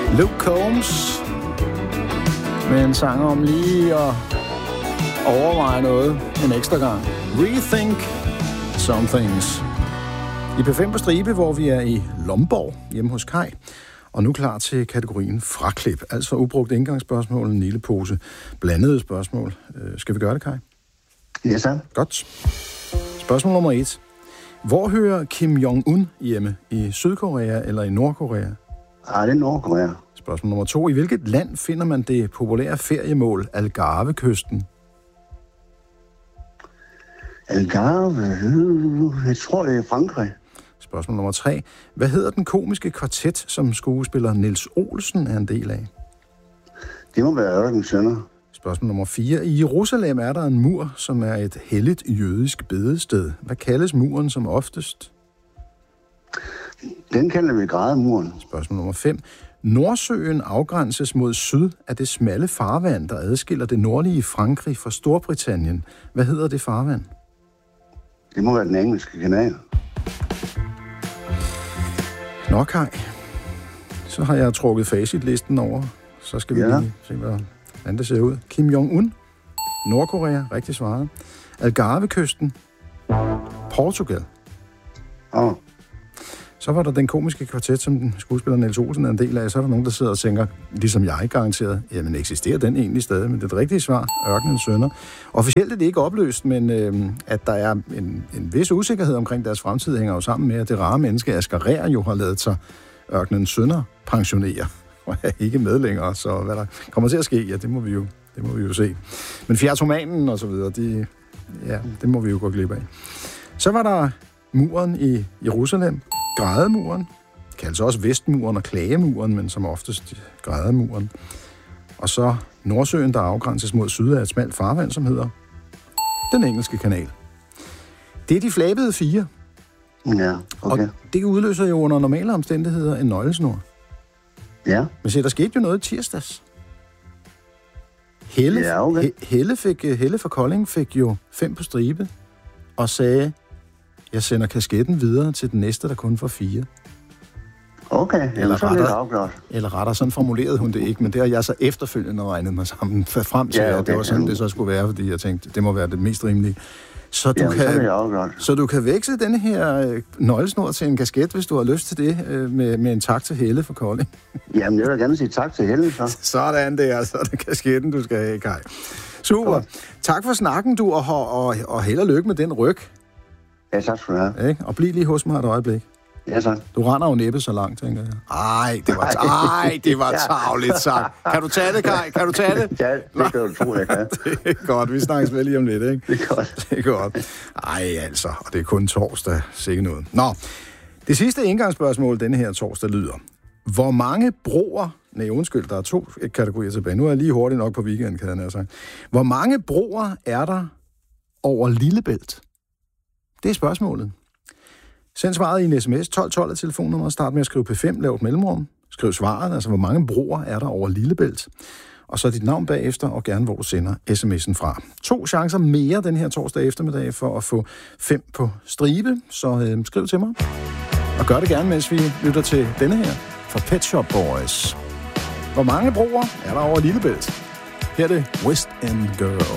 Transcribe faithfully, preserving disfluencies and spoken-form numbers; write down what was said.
Luke Combs med en sang om lige at overveje noget en ekstra gang. Rethink some things. I P fem på stribe, hvor vi er i Lomborg, hjemme hos Kai. Og nu klar til kategorien fraklip. Altså ubrugt indgangsspørgsmål, en lille pose blandede spørgsmål. Øh, skal vi gøre det, Kai? Ja, så. Godt. Spørgsmål nummer et. Hvor hører Kim Jong-un hjemme? I Sydkorea eller i Nordkorea? Ah, det er Nordkorea. Spørgsmål nummer to. I hvilket land finder man det populære feriemål Algarvekysten? Algarve? Jeg tror, det er Frankrig. Spørgsmål nummer tre. Hvad hedder den komiske kvartet, som skuespiller Niels Olsen er en del af? Det må være Ørkenens Sønner. Spørgsmål nummer fire. I Jerusalem er der en mur, som er et helligt jødisk bedested. Hvad kaldes muren som oftest? Den kalder vi Grædemuren. Spørgsmål nummer fem. Nordsøen afgrænses mod syd af det smalle farvand, der adskiller det nordlige Frankrig fra Storbritannien. Hvad hedder det farvand? Det må være den engelske kanal. Nå, Kai. Så har jeg trukket facitlisten over. Så skal vi ja. lige se, hvordan det ser ud. Kim Jong-un, Nordkorea, rigtig svaret. Algarvekysten, Portugal. Oh. Så var der den komiske kvartet, som den skuespiller Niels Olsen er en del af. Så er der nogen, der sidder og tænker, ligesom jeg garanteret, jamen eksisterer den egentlig stadig? Men det er det rigtige svar, Ørkenens Sønner. Officielt er det ikke opløst, men øh, at der er en, en vis usikkerhed omkring deres fremtid, hænger jo sammen med, at det rare menneske Asger Rehr jo har lavet sig Ørkenens Sønner pensionere, og er ikke med længere. Så hvad der kommer til at ske, ja, det må vi jo, det må vi jo se. Men Fjertomanen og så videre, de, ja, det må vi jo gå glip af. Så var der muren i Jerusalem, Grædemuren, kaldes også Vestmuren og Klagemuren, men som oftest Grædemuren. Og så Nordsøen, der afgrænses mod syd af et smalt farvand, som hedder den engelske kanal. Det er de flabede fire. Ja, okay. Og det udløser jo under normale omstændigheder en nøglesnor. Ja. Men se, der skete jo noget i tirsdags. Helle, ja, okay. Helle, fik, Helle fra Kolding fik jo fem på stribe og sagde, jeg sender kasketten videre til den næste, der kun får fire. Okay, eller så er det afgjort. Eller rettere, sådan formulerede hun det ikke, men det har jeg så efterfølgende regnet mig sammen frem til, ja, okay, og det var sådan, det så skulle være, fordi jeg tænkte, det må være det mest rimelige. Så du, ja, kan, så, så du kan veksle denne her øh, nøglesnor til en kasket, hvis du har lyst til det, øh, med, med en tak til Helle for Kolding. Jamen, jeg vil gerne sige tak til Helle, så. Sådan det er, så er det kasketten, du skal have, Kai. Super. Godt. Tak for snakken, du, og, og, og held og lykke med den ryg. Ja, tak skal du have. Ikke? Og bliv lige hos mig et øjeblik. Ja, tak. Du render jo næppe så langt, tænker jeg. Ej, det var, ej, det var tarveligt sagt. Kan du tage det, Kai? Kan du tage det? Ja, det kan du tro, jeg kan. Det er godt, vi snakkes vel lige om lidt, ikke? Det er godt. Det er godt. Ej, altså, og det er kun torsdag, sikkert noget. Nå, det sidste indgangsspørgsmål denne her torsdag lyder. Hvor mange broer, nej undskyld, der er to kategorier tilbage, nu er jeg lige hurtigt nok på weekenden, kan jeg nær sige. Hvor mange broer er der over Lillebælt? Det er spørgsmålet. Send svaret i en sms, tolv tolv er telefonnummeret, start med at skrive P fem, lav et mellemrum, skriv svaret, altså hvor mange broer er der over Lillebælt, og så dit navn bagefter, og gerne hvor du sender sms'en fra. To chancer mere den her torsdag eftermiddag for at få fem på stribe, så øh, skriv til mig, og gør det gerne, mens vi lytter til denne her fra Pet Shop Boys. Hvor mange broer er der over Lillebælt? Her er det West End Girl.